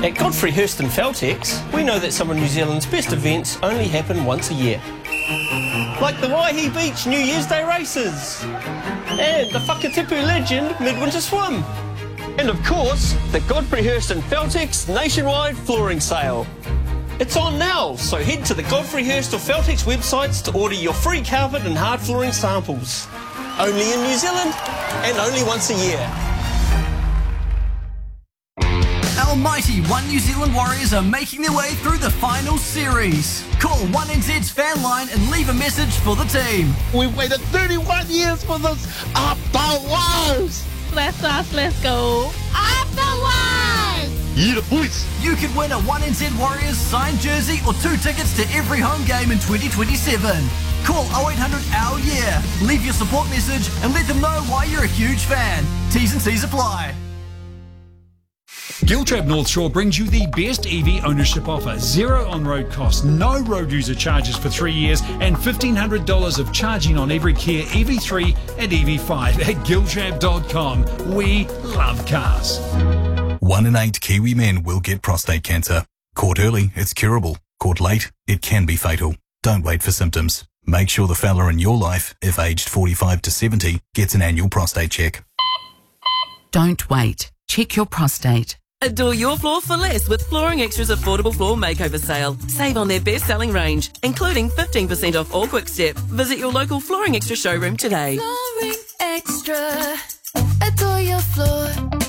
At Godfrey Hirst and Feltex, we know that some of New Zealand's best events only happen once a year. Like the Waihi Beach New Year's Day races, and the Whakatipu Legend Midwinter Swim, and of course, the Godfrey Hirst and Feltex nationwide flooring sale. It's on now, so head to the Godfrey Hirst or Feltex websites to order your free carpet and hard flooring samples. Only in New Zealand, and only once a year. Our mighty One New Zealand Warriors are making their way through the final series. Call 1NZ's fan line and leave a message for the team. We've waited 31 years for this. Up the Wars! That's us, let's go. Up the Wars! Yeah, the boys. You could win a 1NZ Warriors signed jersey or 2 tickets to every home game in 2027. Call 0800 OUR YEAR. Leave your support message and let them know why you're a huge fan. T's and C's apply. Giltrap North Shore brings you the best EV ownership offer. 0 on-road costs, no road user charges for 3 years, and $1,500 of charging on every Kia EV3 and EV5 at Giltrap.com. We love cars. 1 in 8 Kiwi men will get prostate cancer. Caught early, it's curable. Caught late, it can be fatal. Don't wait for symptoms. Make sure the fella in your life, if aged 45 to 70, gets an annual prostate check. Don't wait. Check your prostate. Adore your floor for less with Flooring Extra's affordable floor makeover sale. Save on their best-selling range, including 15% off all Quick Step. Visit your local Flooring Extra showroom today. Flooring Extra. Adore your floor.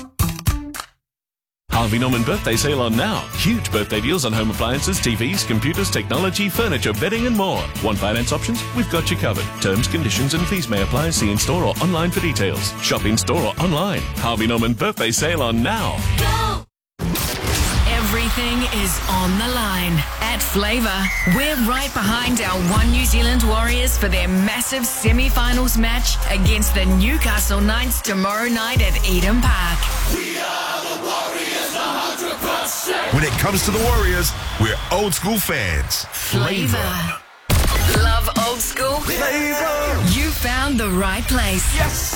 Harvey Norman birthday sale on now. Huge birthday deals on home appliances, TVs, computers, technology, furniture, bedding and more. Want finance options? We've got you covered. Terms, conditions and fees may apply. See in store or online for details. Shop in store or online. Harvey Norman birthday sale on now. Go! Everything is on the line. At Flavour, we're right behind our One New Zealand Warriors for their massive semi-finals match against the Newcastle Knights tomorrow night at Eden Park. We are the Warriors, 100%. When it comes to the Warriors, we're old school fans. Flavour. Love old school? Flavour. You found the right place. Yes.